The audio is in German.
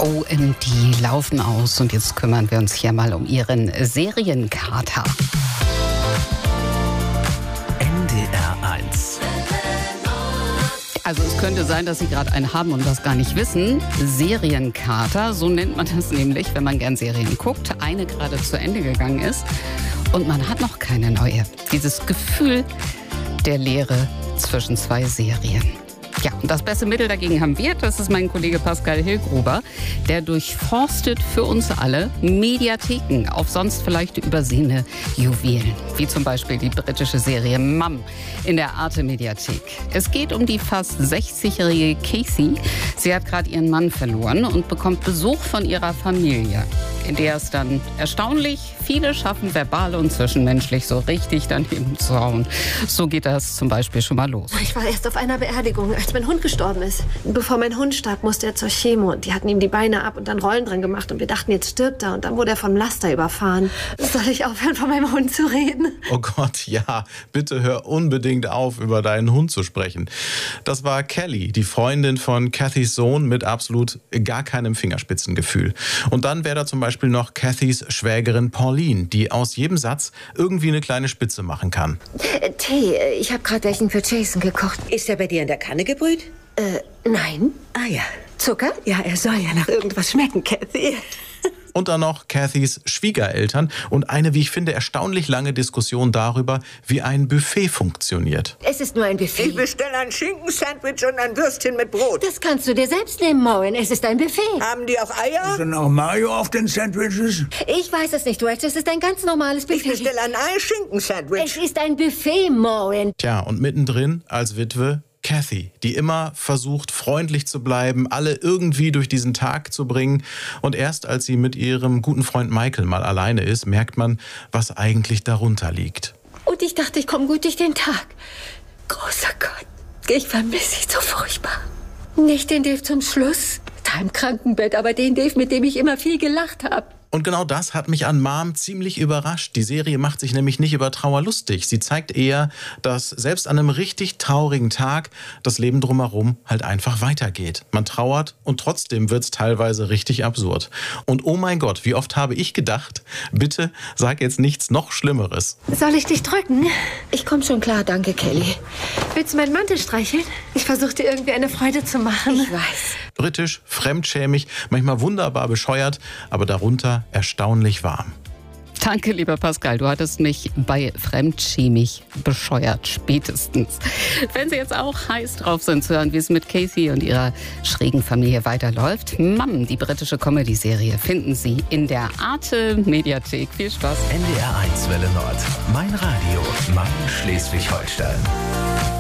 OMD laufen aus und jetzt kümmern wir uns hier mal um Ihren Serienkater. NDR 1. Also es könnte sein, dass Sie gerade einen haben und das gar nicht wissen. Serienkater, so nennt man das nämlich, wenn man gern Serien guckt, eine gerade zu Ende gegangen ist und man hat noch keine neue. Dieses Gefühl der Leere zwischen zwei Serien. Ja, und das beste Mittel dagegen haben wir, das ist mein Kollege Pascal Hillgruber. Der durchforstet für uns alle Mediatheken auf sonst vielleicht übersehene Juwelen. Wie zum Beispiel die britische Serie Mum in der Arte-Mediathek. Es geht um die fast 60-jährige Casey. Sie hat gerade ihren Mann verloren und bekommt Besuch von ihrer Familie. In der es dann erstaunlich viele schaffen, verbal und zwischenmenschlich so richtig daneben zu hauen. So geht das zum Beispiel schon mal los. Ich war erst auf einer Beerdigung, als mein Hund gestorben ist. Bevor mein Hund starb, musste er zur Chemo und die hatten ihm die Beine ab und dann Rollen dran gemacht und wir dachten, jetzt stirbt er und dann wurde er vom Laster überfahren. Soll ich aufhören, von meinem Hund zu reden? Oh Gott, ja, bitte hör unbedingt auf, über deinen Hund zu sprechen. Das war Kelly, die Freundin von Cathys Sohn mit absolut gar keinem Fingerspitzengefühl. Und dann wäre da zum Beispiel noch Cathys Schwägerin Pauline, die aus jedem Satz irgendwie eine kleine Spitze machen kann. Tee, ich habe gerade welchen für Jason gekocht. Ist er bei dir in der Kanne gebrüht? Nein. Ah ja. Zucker? Ja, er soll ja nach irgendwas schmecken, Cathy. Und dann noch Cathys Schwiegereltern und eine, wie ich finde, erstaunlich lange Diskussion darüber, wie ein Buffet funktioniert. Es ist nur ein Buffet. Ich bestelle ein Schinkensandwich und ein Würstchen mit Brot. Das kannst du dir selbst nehmen, Maureen. Es ist ein Buffet. Haben die auch Eier? Ist denn auch Mayo auf den Sandwiches? Ich weiß es nicht, Rex. Es ist ein ganz normales Buffet. Ich bestelle ein Ei-Schinkensandwich. Es ist ein Buffet, Maureen. Tja, und mittendrin als Witwe Cathy, die immer versucht, freundlich zu bleiben, alle irgendwie durch diesen Tag zu bringen. Und erst als sie mit ihrem guten Freund Michael mal alleine ist, merkt man, was eigentlich darunter liegt. Und ich dachte, ich komme gut durch den Tag. Großer Gott, ich vermisse dich so furchtbar. Nicht den Dave zum Schluss, da im Krankenbett, aber den Dave, mit dem ich immer viel gelacht habe. Und genau das hat mich an Mom ziemlich überrascht. Die Serie macht sich nämlich nicht über Trauer lustig. Sie zeigt eher, dass selbst an einem richtig traurigen Tag das Leben drumherum halt einfach weitergeht. Man trauert und trotzdem wird's teilweise richtig absurd. Und oh mein Gott, wie oft habe ich gedacht, bitte sag jetzt nichts noch Schlimmeres. Soll ich dich drücken? Ich komme schon klar, danke, Kelly. Willst du meinen Mantel streicheln? Ich versuche dir irgendwie eine Freude zu machen. Ich weiß. Britisch, fremdschämig, manchmal wunderbar bescheuert, aber darunter erstaunlich warm. Danke, lieber Pascal. Du hattest mich bei fremdschämig bescheuert, spätestens. Wenn Sie jetzt auch heiß drauf sind zu hören, wie es mit Casey und ihrer schrägen Familie weiterläuft, Mum, die britische Comedy-Serie, finden Sie in der Arte-Mediathek. Viel Spaß. NDR 1 Welle Nord. Mein Radio. Mein Schleswig-Holstein.